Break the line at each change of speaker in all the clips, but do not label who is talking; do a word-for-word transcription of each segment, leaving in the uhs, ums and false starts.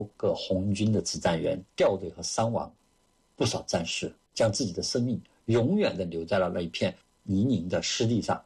个红军的指战员掉队和伤亡，不少战士将自己的生命永远地留在了那一片泥泞的湿地上。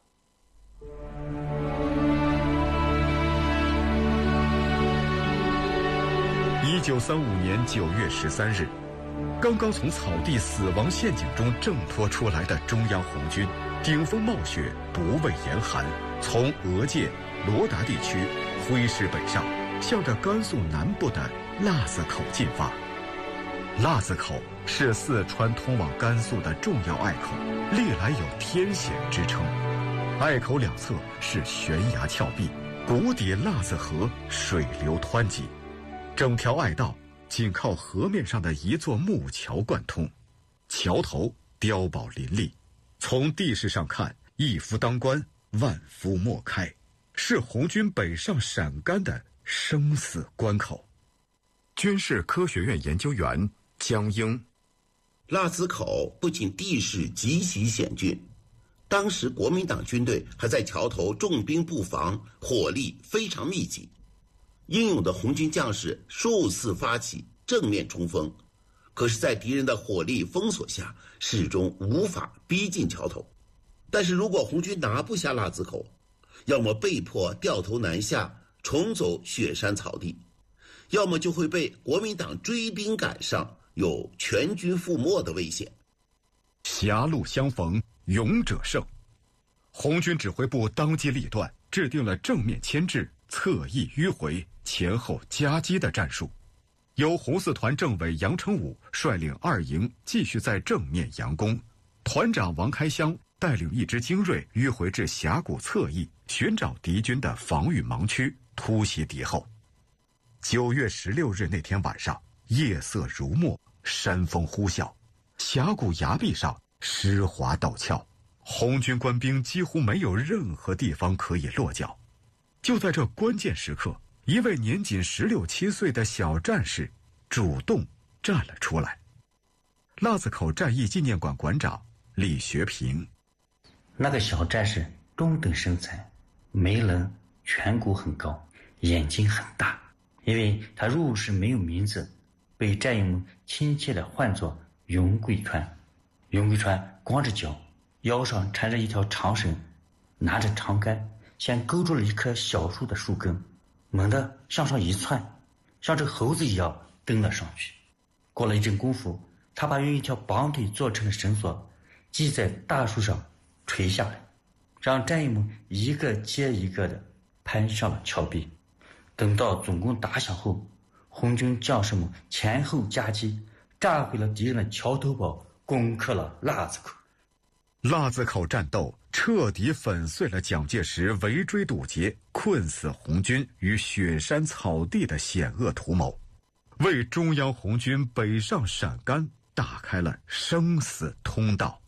一九三五年九月十三日，刚刚从草地死亡陷阱中挣脱出来的中央红军，顶风冒雪，不畏严寒，从俄界、罗达地区挥师北上，向着甘肃南部的腊子口进发。腊子口是四川通往甘肃的重要隘口，历来有天险之称。隘口两侧是悬崖峭壁，谷底腊子河水流湍急，整条隘道仅靠河面上的一座木桥贯通，桥头碉堡林立，从地势上看，一夫当关，万夫莫开，是红军北上陕甘的生死关口。军事科学院研究员江英，
腊子口不仅地势极其险峻，当时国民党军队还在桥头重兵布防，火力非常密集。英勇的红军将士数次发起正面冲锋，可是在敌人的火力封锁下，始终无法逼近桥头。但是如果红军拿不下腊子口，要么被迫掉头南下，重走雪山草地，要么就会被国民党追兵赶上，有全军覆没的危险。
狭路相逢勇者胜，红军指挥部当机立断，制定了正面牵制、侧翼迂回、前后夹击的战术。由红四团政委杨成武率领二营继续在正面佯攻，团长王开湘带领一支精锐迂回至峡谷侧翼，寻找敌军的防御盲区，突袭敌后。九月十六日那天晚上，夜色如墨，山风呼啸，峡谷崖壁上湿滑陡峭，红军官兵几乎没有任何地方可以落脚。就在这关键时刻，一位年仅十六七岁的小战士主动站了出来。腊子口战役纪念馆馆长李学平，
那个小战士中等身材，眉棱颧骨很高，眼睛很大。因为他入伍时没有名字，被战友们亲切地唤作云贵川。云贵川光着脚，腰上缠着一条长绳，拿着长杆，像勾住了一棵小树的树根，猛地向上一窜，像只猴子一样蹬了上去。过了一阵功夫，他把用一条绑腿做成的绳索系在大树上垂下来，让战友们一个接一个地攀上了峭壁。等到总攻打响后，红军将士们前后夹击，炸毁了敌人的桥头堡，攻克了腊子口。
腊子口战斗彻底粉碎了蒋介石围追堵截、困死红军于雪山草地的险恶图谋，为中央红军北上陕甘打开了生死通道。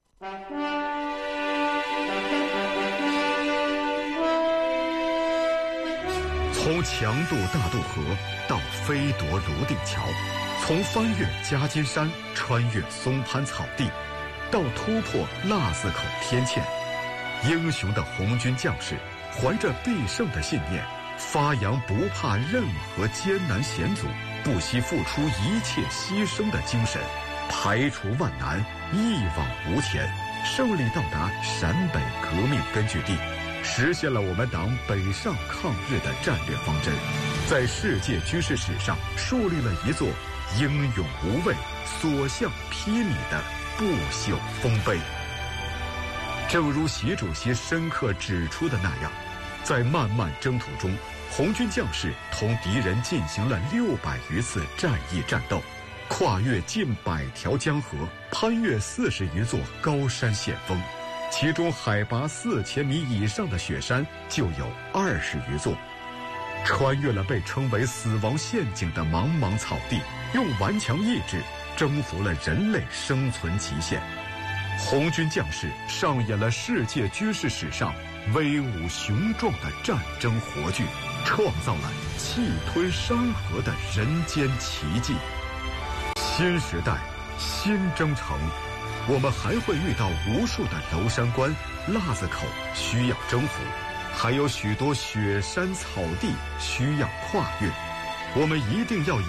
从强渡大渡河到飞夺泸定桥，从翻越夹金山、穿越松潘草地，到突破腊子口天堑，英雄的红军将士怀着必胜的信念，发扬不怕任何艰难险阻、不惜付出一切牺牲的精神，排除万难，一往无前，胜利到达陕北革命根据地，实现了我们党北上抗日的战略方针，在世界军事史上树立了一座英勇无畏、所向披靡的不朽丰碑。正如习主席深刻指出的那样，在漫漫征途中，红军将士同敌人进行了六百余次战役战斗，跨越近百条江河，攀越四十余座高山险峰，其中海拔四千米以上的雪山就有二十余座，穿越了被称为死亡陷阱的茫茫草地，用顽强意志征服了人类生存极限。红军将士上演了世界军事史上威武雄壮的战争活剧，创造了气吞山河的人间奇迹。新时代，新征程，我们还会遇到无数的娄山关、腊子口需要征服，还有许多雪山草地需要跨越。 我们一定要